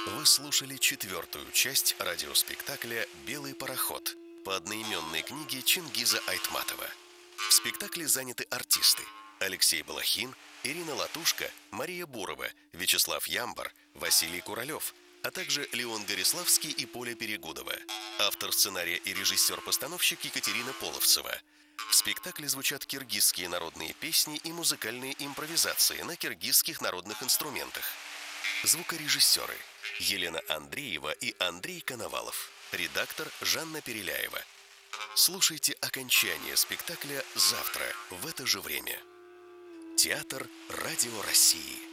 Вы слушали четвертую часть радиоспектакля «Белый пароход» по одноименной книге Чингиза Айтматова. В спектакле заняты артисты: Алексей Балахин, Ирина Латушко, Мария Бурова, Вячеслав Ямбар, Василий Куралев, а также Леон Гориславский и Поля Перегудова. Автор сценария и режиссер-постановщик Екатерина Половцева. В спектакле звучат киргизские народные песни и музыкальные импровизации на киргизских народных инструментах. Звукорежиссеры: Елена Андреева и Андрей Коновалов. Редактор: Жанна Переляева. Слушайте окончание спектакля завтра в это же время. Театр Радио России.